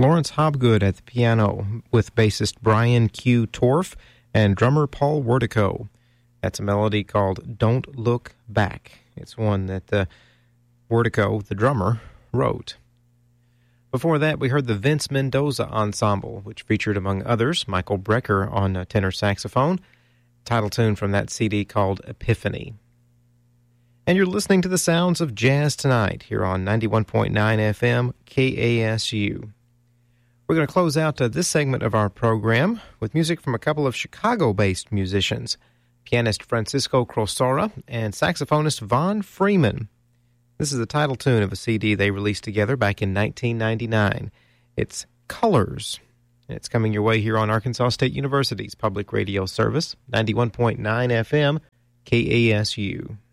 Lawrence Hobgood at the piano with bassist Brian Q. Torf and drummer Paul Wertico. That's a melody called Don't Look Back. It's one that Wertico, the drummer, wrote. Before that, we heard the Vince Mendoza Ensemble, which featured, among others, Michael Brecker on tenor saxophone, title tune from that CD called Epiphany. And you're listening to the sounds of jazz tonight here on 91.9 FM KASU. We're going to close out this segment of our program with music from a couple of Chicago-based musicians, pianist Francisco Crosora and saxophonist Von Freeman. This is the title tune of a CD they released together back in 1999. It's Colors, and it's coming your way here on Arkansas State University's public radio service, 91.9 FM KASU.